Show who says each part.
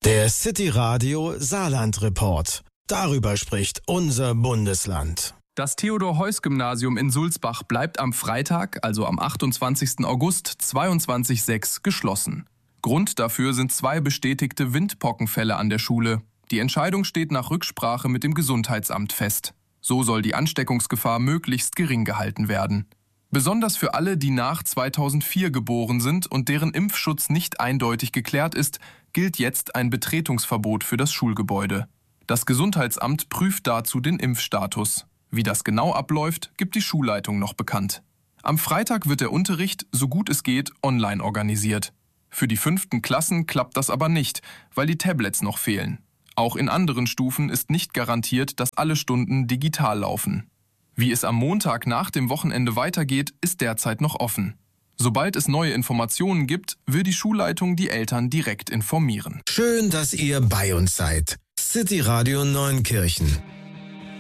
Speaker 1: Der City Radio Saarland Report. Darüber spricht unser Bundesland.
Speaker 2: Das Theodor-Heuss-Gymnasium in Sulzbach bleibt am Freitag, also am 28. August 22/6, geschlossen. Grund dafür sind 2 bestätigte Windpockenfälle an der Schule. Die Entscheidung steht nach Rücksprache mit dem Gesundheitsamt fest. So soll die Ansteckungsgefahr möglichst gering gehalten werden. Besonders für alle, die nach 2004 geboren sind und deren Impfschutz nicht eindeutig geklärt ist, gilt jetzt ein Betretungsverbot für das Schulgebäude. Das Gesundheitsamt prüft dazu den Impfstatus. Wie das genau abläuft, gibt die Schulleitung noch bekannt. Am Freitag wird der Unterricht, so gut es geht, online organisiert. Für die 5. Klassen klappt das aber nicht, weil die Tablets noch fehlen. Auch in anderen Stufen ist nicht garantiert, dass alle Stunden digital laufen. Wie es am Montag nach dem Wochenende weitergeht, ist derzeit noch offen. Sobald es neue Informationen gibt, will die Schulleitung die Eltern direkt informieren.
Speaker 1: Schön, dass ihr bei uns seid. City Radio Neunkirchen.